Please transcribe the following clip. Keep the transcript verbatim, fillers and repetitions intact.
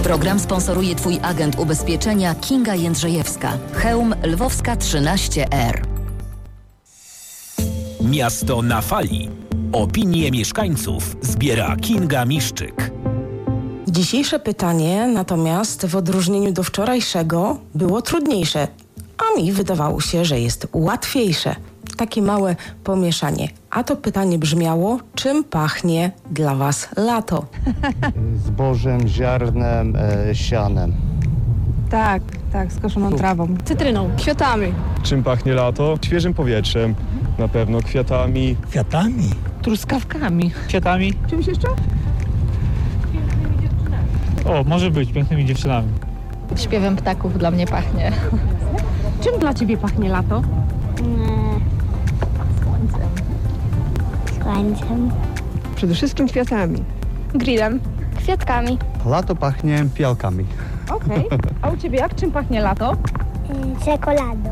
Program sponsoruje Twój agent ubezpieczenia Kinga Jędrzejewska. Chełm Lwowska trzynaście R. Miasto na fali. Opinie mieszkańców zbiera Kinga Miszczyk. Dzisiejsze pytanie natomiast w odróżnieniu do wczorajszego było trudniejsze, a mi wydawało się, że jest łatwiejsze. Takie małe pomieszanie. A to pytanie brzmiało, czym pachnie dla Was lato? Zbożem, ziarnem, e, sianem. Tak, tak, skoszoną trawą. Cytryną. Kwiatami. Czym pachnie lato? Świeżym powietrzem, na pewno kwiatami. Kwiatami? Truskawkami. Kwiatami. Czymś jeszcze? O, może być, pięknymi dziewczynami. Śpiewem ptaków dla mnie pachnie. Czym dla Ciebie pachnie lato? Słońcem. Przede wszystkim kwiatami. Grillem. Kwiatkami. Lato pachnie piałkami. Okej. Okay. A u Ciebie jak? Czym pachnie lato? Czekoladą.